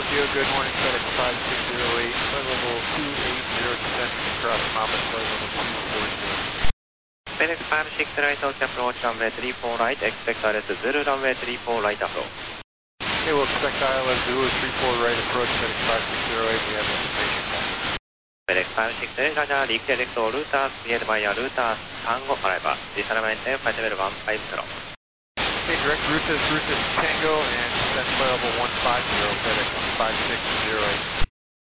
Tokyo, good morning, FedEx 5608, flight level 280, descending across Mamba, flight level 240. FedEx 560 Tokyo approach runway 34 right, expect ILS Zulu runway 34 right approach. Okay, we'll expect ILS Zulu 34 right approach, FedEx 5608, we have information. FedEx 560 Roger, redirect to routers, cleared by routers, Tango arrival, descend maintain flight level 150. Okay, direct Rutas Tango and descend flight level 150, FedEx 5608.